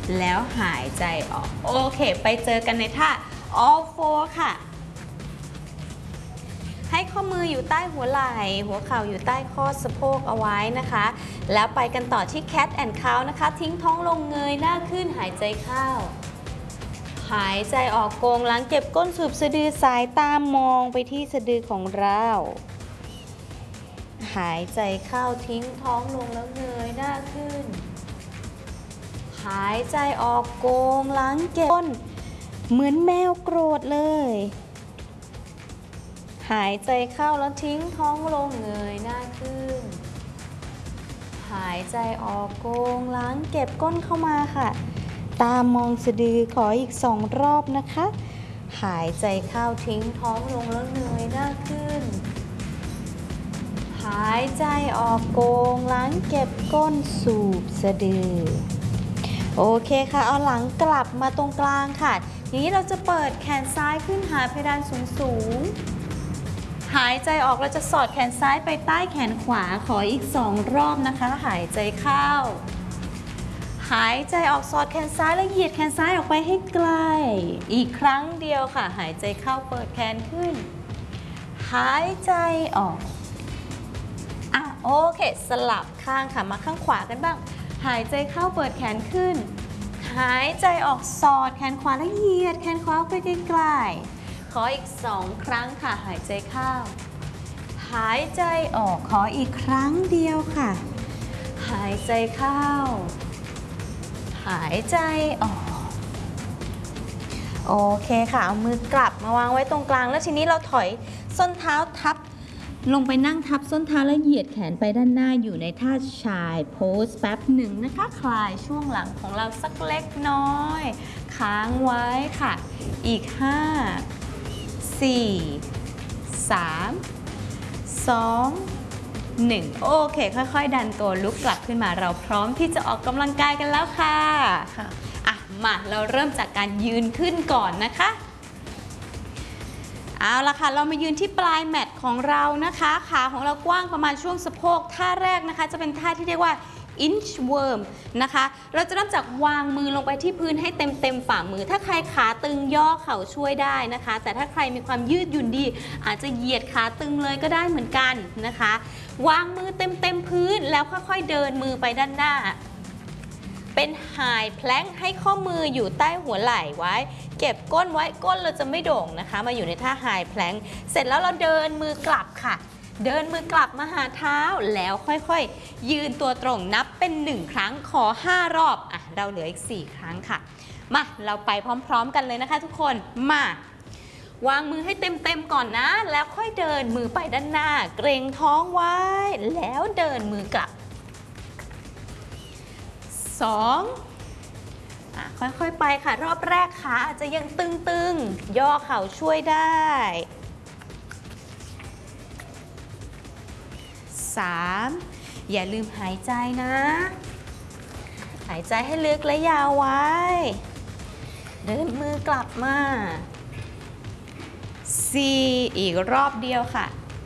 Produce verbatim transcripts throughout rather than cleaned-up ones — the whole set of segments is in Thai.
แล้วหายใจออกโอเคไปเจอกันในท่า all four ค่ะให้ข้อมืออยู่ใต้หัวไหล่หัวเข่าอยู่ใต้ข้อสะโพกเอาไว้นะคะแล้วไปกันต่อที่ cat and cow นะคะทิ้งท้องลงเงยหน้าขึ้นหายใจเข้าหายใจออกโกงหลังเก็บก้นสูบสะดือสายตามองไปที่สะดือของเราหายใจเข้าทิ้งท้องลงแล้วเงยหน้าขึ้นหายใจออกโกงหลังเก็บก้นเหมือนแมวโกรธเลยหายใจเข้าแล้วทิ้งท้องลงเงยหน้าขึ้นหายใจออกโกงหลังเก็บก้นเข้ามาค่ะตามมองสะดือขออีกสองรอบนะคะหายใจเข้าทิ้งท้องลงแล้วเงยหน้าขึ้นหายใจออกโกงหลังเก็บก้นสูบสะดือโอเคค่ะเอาหลังกลับมาตรงกลางค่ะทีนี้เราจะเปิดแขนซ้ายขึ้นหาเพดานสูงๆหายใจออกเราจะสอดแขนซ้ายไปใต้แขนขวาขออีกสองรอบนะคะหายใจเข้าหายใจออกสอดแขนซ้ายแล้วเหยียดแขนซ้ายออกไปให้ไกลอีกครั้งเดียวค่ะหายใจเข้าเปิดแขนขึ้นหายใจออกอ่ะโอเคสลับข้างค่ะมาข้างขวากันบ้างหายใจเข้าเปิดแขนขึ้นหายใจออกสอดแขนขวาแล้วเหยียดแขนขวาไปไกลๆขออีกสองครั้งค่ะหายใจเข้าหายใจออกขออีกครั้งเดียวค่ะหายใจเข้าหายใจออกโอเคค่ะเอามือกลับมาวางไว้ตรงกลางแล้วทีนี้เราถอยส้นเท้าทับลงไปนั่งทับส้นเท้าแล้วเหยียดแขนไปด้านหน้าอยู่ในท่าชายโพสแป๊บหนึ่งนะคะคลายช่วงหลังของเราสักเล็กน้อยค้างไว้ค่ะอีกห้า สี่ สาม สอง หนึ่งโอเคค่อยๆดันตัวลุกกลับขึ้นมาเราพร้อมที่จะออกกำลังกายกันแล้วค่ะค่ะอ่ะมาเราเริ่มจากการยืนขึ้นก่อนนะคะเอาละค่ะเรามายืนที่ปลายแมตของเรานะคะขาของเรากว้างประมาณช่วงสะโพกท่าแรกนะคะจะเป็นท่าที่เรียกว่า inchworm นะคะเราจะเริ่มจากวางมือลงไปที่พื้นให้เต็มเต็มฝ่ามือถ้าใครขาตึงย่อเข่าช่วยได้นะคะแต่ถ้าใครมีความยืดหยุ่นดีอาจจะเหยียดขาตึงเลยก็ได้เหมือนกันนะคะวางมือเต็มเต็มพื้นแล้วค่อยๆเดินมือไปด้านหน้าเป็น high plank ให้ข้อมืออยู่ใต้หัวไหล่ไว้เก็บก้นไว้ก้นเราจะไม่โด่งนะคะมาอยู่ในท่า high plank เสร็จแล้วเราเดินมือกลับค่ะเดินมือกลับมาหาเท้าแล้วค่อยๆยืนตัวตรงนับเป็นหนึ่งครั้งขอห้ารอบอ่ะเราเหลืออีกสี่ครั้งค่ะมาเราไปพร้อมๆกันเลยนะคะทุกคนมาวางมือให้เต็มๆก่อนนะแล้วค่อยเดินมือไปด้านหน้าเกรงท้องไว้แล้วเดินมือกลับสองอ่ะค่อยๆไปค่ะรอบแรกขาอาจจะยังตึงๆย่อเข่าช่วยได้สามอย่าลืมหายใจนะหายใจให้ลึกและยาวไว้เดินมือกลับมาสี่อีกรอบเดียวค่ะ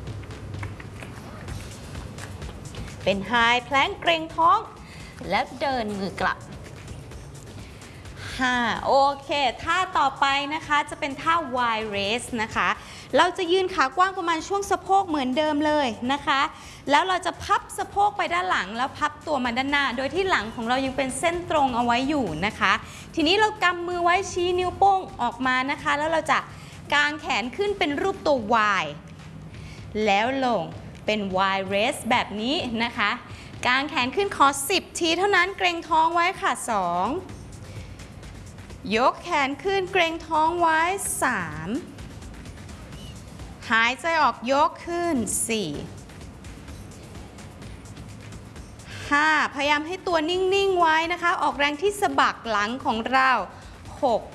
เป็น High Plank เกรงท้องแล้วเดินมือกลับห้าโอเคท่าต่อไปนะคะจะเป็นท่า wide raise นะคะเราจะยืนขากว้างประมาณช่วงสะโพกเหมือนเดิมเลยนะคะแล้วเราจะพับสะโพกไปด้านหลังแล้วพับตัวมาด้านหน้าโดยที่หลังของเรายังเป็นเส้นตรงเอาไว้อยู่นะคะทีนี้เรากำมือไว้ชี้นิ้วโป้งออกมานะคะแล้วเราจะกางแขนขึ้นเป็นรูปตัว Y แล้วลงเป็น wide raise แบบนี้นะคะกางแขนขึ้นขอสิบทีเท่านั้นเกรงท้องไว้ค่ะสองยกแขนขึ้นเกรงท้องไว้สามหายใจออกยกขึ้นสี่ห้าพยายามให้ตัวนิ่งๆไว้นะคะออกแรงที่สะบักหลังของเราหก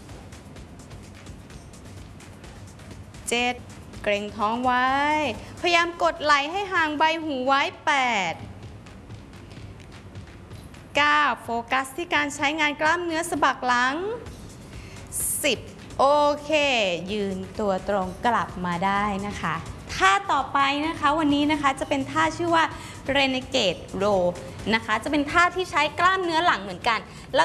เจ็ดเกรงท้องไว้พยายามกดไหล่ให้ห่างใบหูไว้แปดเก้าโฟกัสที่การใช้งานกล้ามเนื้อสะบักหลังสิบโอเคยืนตัวตรงกลับมาได้นะคะท่าต่อไปนะคะวันนี้นะคะจะเป็นท่าชื่อว่า Renegade Row นะคะจะเป็นท่าที่ใช้กล้ามเนื้อหลังเหมือนกัน